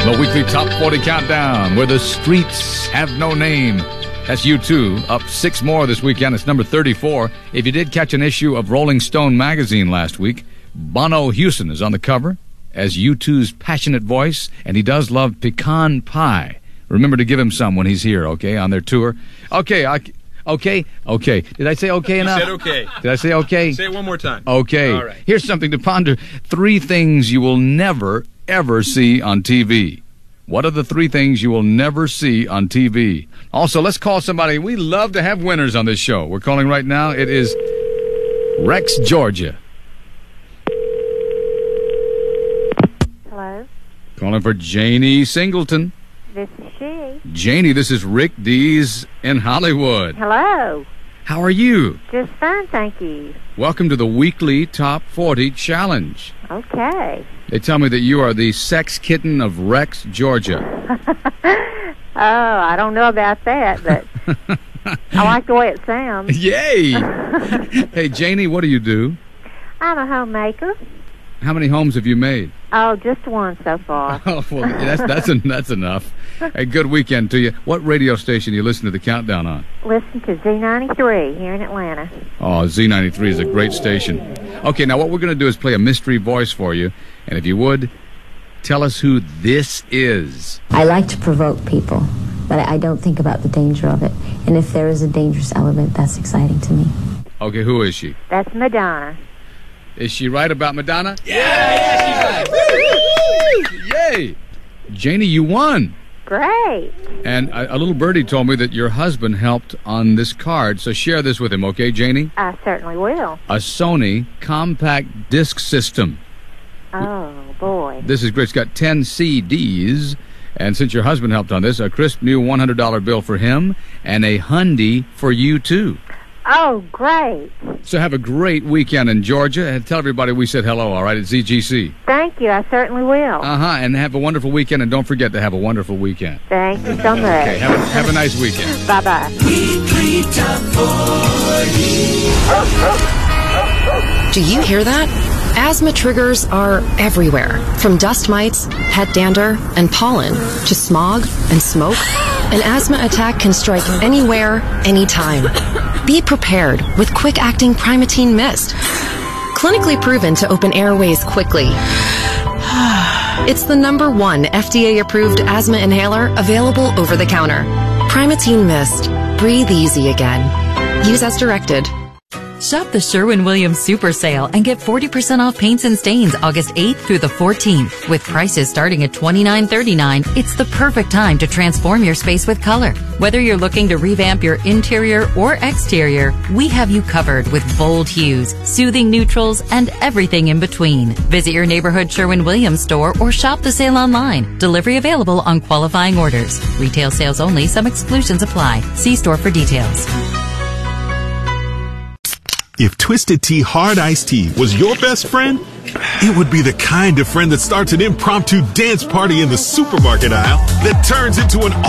The weekly Top 40 Countdown, where the streets have no name. That's U2, up 6 more this weekend. It's number 34. If you did catch an issue of Rolling Stone magazine last week, Bono Houston is on the cover as U2's passionate voice, and he does love pecan pie. Remember to give him some when he's here, okay, on their tour. Okay. Did I say okay enough? You said okay. Did I say okay? Say it one more time. Okay. All right. Here's something to ponder. 3 things you will never, ever see on TV. What are the 3 things you will never see on TV? Also, let's call somebody. We love to have winners on this show. We're calling right now. It is Rex, Georgia. Hello? Calling for Janie Singleton. This is she. Janie, this is Rick Dees in Hollywood. Hello. How are you? Just fine, thank you. Welcome to the weekly Top 40 Challenge. Okay. They tell me that you are the sex kitten of Rex, Georgia. Oh, I don't know about that, but I like the way it sounds. Yay! Hey, Janie, what do you do? I'm a homemaker. How many homes have you made? Oh, just one so far. Oh, well, that's enough. A good weekend to you. What radio station do you listen to the countdown on? Listen to Z93 here in Atlanta. Oh, Z93 is a great station. Okay, now what we're going to do is play a mystery voice for you. And if you would, tell us who this is. I like to provoke people, but I don't think about the danger of it. And if there is a dangerous element, that's exciting to me. Okay, who is she? That's Madonna. Is she right about Madonna? Yeah, she's right. Yay! Janie, you won. Great. And a little birdie told me that your husband helped on this card, so share this with him, okay, Janie? I certainly will. A Sony compact disc system. Oh, boy. This is great. It's got 10 CDs, and since your husband helped on this, a crisp new $100 bill for him and a Hyundai for you, too. Oh, great. So have a great weekend in Georgia, and tell everybody we said hello, all right, at ZGC. Thank you. I certainly will. And have a wonderful weekend, and don't forget to have a wonderful weekend. Thank you so much. Okay, have a nice weekend. Bye-bye. Weekly Top 40. Do you hear that? Asthma triggers are everywhere, from dust mites, pet dander, and pollen, to smog and smoke. An asthma attack can strike anywhere, anytime. Be prepared with quick-acting Primatene Mist. Clinically proven to open airways quickly. It's the #1 FDA-approved asthma inhaler available over the counter. Primatene Mist. Breathe easy again. Use as directed. Shop the Sherwin-Williams Super Sale and get 40% off paints and stains August 8th through the 14th. With prices starting at $29.39, it's the perfect time to transform your space with color. Whether you're looking to revamp your interior or exterior, we have you covered with bold hues, soothing neutrals, and everything in between. Visit your neighborhood Sherwin-Williams store or shop the sale online. Delivery available on qualifying orders. Retail sales only. Some exclusions apply. See store for details. If Twisted Tea Hard Iced Tea was your best friend, it would be the kind of friend that starts an impromptu dance party in the supermarket aisle that turns into an